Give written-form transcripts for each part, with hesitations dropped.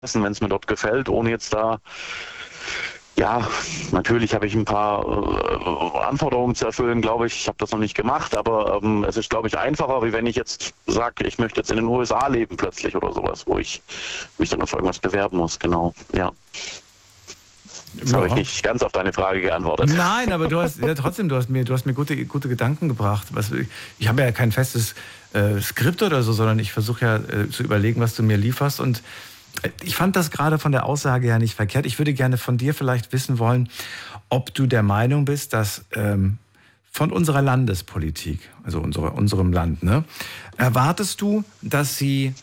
wenn es mir dort gefällt, ohne jetzt da, ja, natürlich habe ich ein paar Anforderungen zu erfüllen, glaube ich. Ich habe das noch nicht gemacht, aber es ist, glaube ich, einfacher, wie wenn ich jetzt sage, ich möchte jetzt in den USA leben plötzlich oder sowas, wo ich mich dann auf irgendwas bewerben muss, genau, ja. Jetzt habe ich nicht ganz auf deine Frage geantwortet. Nein, aber du hast mir gute Gedanken gebracht. Ich habe ja kein festes Skript oder so, sondern ich versuche ja zu überlegen, was du mir lieferst. Und ich fand das gerade von der Aussage ja nicht verkehrt. Ich würde gerne von dir vielleicht wissen wollen, ob du der Meinung bist, dass von unserer Landespolitik, also unserem Land, ne, erwartest du, dass sie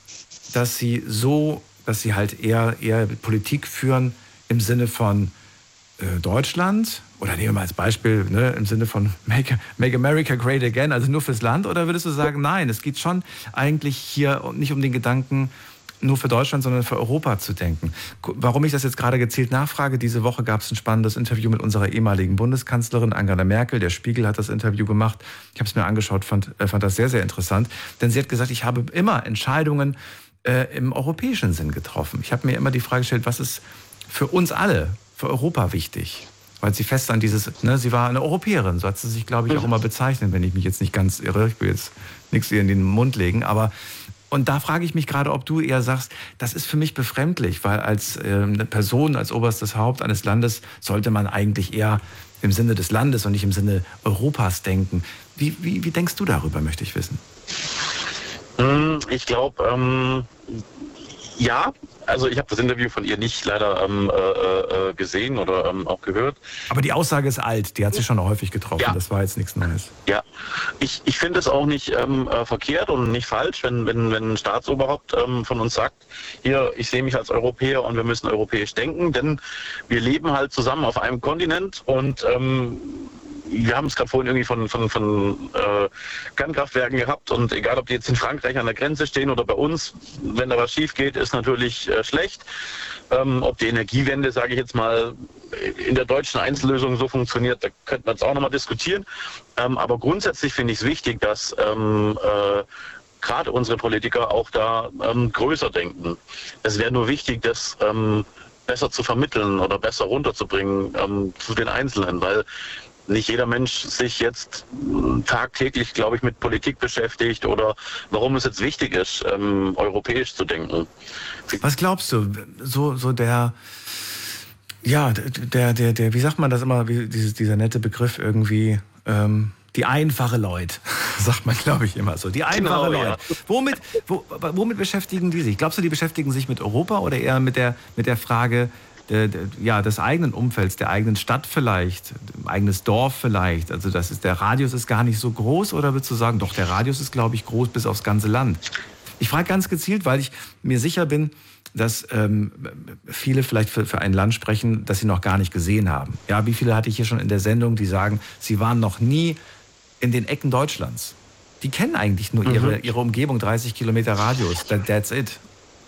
halt eher Politik führen im Sinne von Deutschland, oder nehmen wir mal als Beispiel, ne, im Sinne von Make America Great Again, also nur fürs Land, oder würdest du sagen, nein, es geht schon eigentlich hier nicht um den Gedanken, nur für Deutschland, sondern für Europa zu denken. Warum ich das jetzt gerade gezielt nachfrage, diese Woche gab es ein spannendes Interview mit unserer ehemaligen Bundeskanzlerin Angela Merkel. Der Spiegel hat das Interview gemacht. Ich habe es mir angeschaut, fand das sehr, sehr interessant. Denn sie hat gesagt, ich habe immer Entscheidungen im europäischen Sinn getroffen. Ich habe mir immer die Frage gestellt, was ist für uns alle, für Europa wichtig? Weil sie fest an dieses, ne, sie war eine Europäerin, so hat sie sich, glaube ich, auch immer bezeichnet, wenn ich mich jetzt nicht ganz irre. Ich will jetzt nichts ihr in den Mund legen, aber und da frage ich mich gerade, ob du eher sagst, das ist für mich befremdlich, weil als eine Person, als oberstes Haupt eines Landes sollte man eigentlich eher im Sinne des Landes und nicht im Sinne Europas denken. Wie denkst du darüber, möchte ich wissen? Ich glaube, ja, also ich habe das Interview von ihr nicht leider gesehen oder auch gehört. Aber die Aussage ist alt, die hat sie schon häufig getroffen, ja. Das war jetzt nichts Neues. Ja, ich finde es auch nicht verkehrt und nicht falsch, wenn ein Staatsoberhaupt von uns sagt, hier, ich sehe mich als Europäer und wir müssen europäisch denken, denn wir leben halt zusammen auf einem Kontinent und wir haben es gerade vorhin irgendwie von Kernkraftwerken gehabt und egal, ob die jetzt in Frankreich an der Grenze stehen oder bei uns, wenn da was schief geht, ist natürlich schlecht. Ob die Energiewende, sage ich jetzt mal, in der deutschen Einzellösung so funktioniert, da könnte man es auch nochmal diskutieren. Aber grundsätzlich finde ich es wichtig, dass gerade unsere Politiker auch da größer denken. Es wäre nur wichtig, das besser zu vermitteln oder besser runterzubringen zu den Einzelnen, weil nicht jeder Mensch sich jetzt tagtäglich, glaube ich, mit Politik beschäftigt oder warum es jetzt wichtig ist, europäisch zu denken. Was glaubst du, so der, ja, der, wie sagt man das immer, dieser nette Begriff irgendwie, die einfache Leute, sagt man, glaube ich, immer so. Die einfache Leute. Ja. Womit beschäftigen die sich? Glaubst du, die beschäftigen sich mit Europa oder eher mit der Frage, des eigenen Umfelds, der eigenen Stadt vielleicht, eigenes Dorf vielleicht. Also der Radius ist gar nicht so groß, oder würdest du sagen, doch, der Radius ist, glaube ich, groß bis aufs ganze Land. Ich frage ganz gezielt, weil ich mir sicher bin, dass viele vielleicht für ein Land sprechen, das sie noch gar nicht gesehen haben. Ja, wie viele hatte ich hier schon in der Sendung, die sagen, sie waren noch nie in den Ecken Deutschlands. Die kennen eigentlich nur ihre Umgebung, 30 Kilometer Radius, that's it.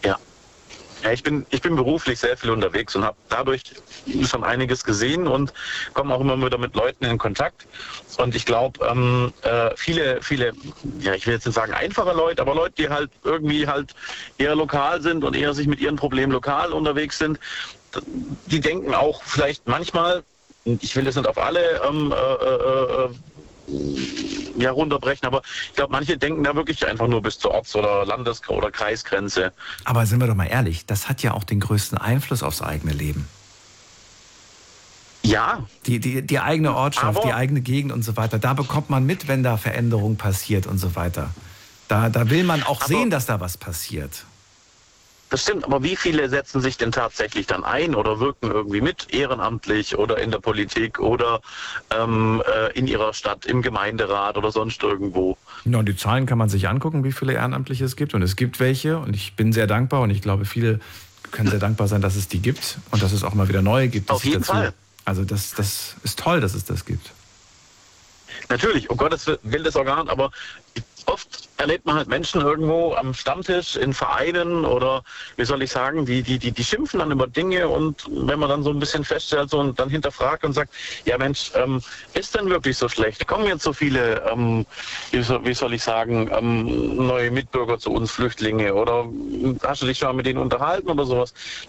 Ja, ich bin beruflich sehr viel unterwegs und habe dadurch schon einiges gesehen und komme auch immer wieder mit Leuten in Kontakt. Und ich glaube, viele, ja, ich will jetzt nicht sagen einfache Leute, aber Leute, die halt irgendwie halt eher lokal sind und eher sich mit ihren Problemen lokal unterwegs sind, die denken auch vielleicht manchmal, ich will das nicht auf alle runterbrechen, aber ich glaube, manche denken da wirklich einfach nur bis zur Orts- oder Landes- oder Kreisgrenze. Aber sind wir doch mal ehrlich, das hat ja auch den größten Einfluss aufs eigene Leben. Ja. Die eigene Ortschaft, die eigene Gegend und so weiter, da bekommt man mit, wenn da Veränderung passiert und so weiter. Da will man auch sehen, dass da was passiert. Das stimmt, aber wie viele setzen sich denn tatsächlich dann ein oder wirken irgendwie mit, ehrenamtlich oder in der Politik oder in ihrer Stadt, im Gemeinderat oder sonst irgendwo? Ja, und die Zahlen kann man sich angucken, wie viele Ehrenamtliche es gibt. Und es gibt welche und ich bin sehr dankbar und ich glaube, viele können sehr dankbar sein, dass es die gibt und dass es auch mal wieder neue gibt. Auf jeden Fall. Also das ist toll, dass es das gibt. Natürlich, um Gottes Willen das Organ, aber oft erlebt man halt Menschen irgendwo am Stammtisch in Vereinen oder, wie soll ich sagen, die schimpfen dann über Dinge, und wenn man dann so ein bisschen feststellt so, und dann hinterfragt und sagt, ja Mensch, ist denn wirklich so schlecht? Kommen jetzt so viele, wie soll ich sagen, neue Mitbürger zu uns, Flüchtlinge, oder hast du dich schon mal mit denen unterhalten oder sowas?